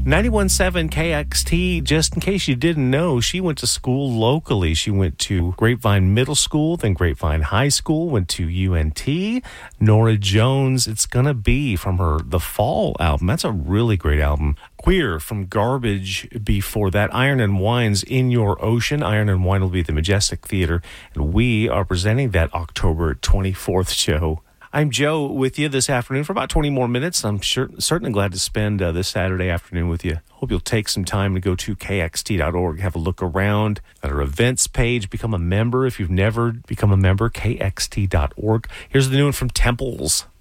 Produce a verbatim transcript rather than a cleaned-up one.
ninety-one point seven K X T, just in case you didn't know, she went to school locally. She went to Grapevine Middle School, then Grapevine High School, went to U N T. Norah Jones, It's Gonna Be, from her The Fall album. That's a really great album. Queer from Garbage before that. Iron and Wine's In Your Ocean. Iron and Wine will be at the Majestic Theater, and we are presenting that October twenty-fourth show. I'm Joe with you this afternoon for about twenty more minutes. I'm sure, certainly glad to spend uh, this Saturday afternoon with you. Hope you'll take some time to go to K X T dot org, have a look around at our events page, become a member if you've never become a member, K X T dot org. Here's the new one from Temples.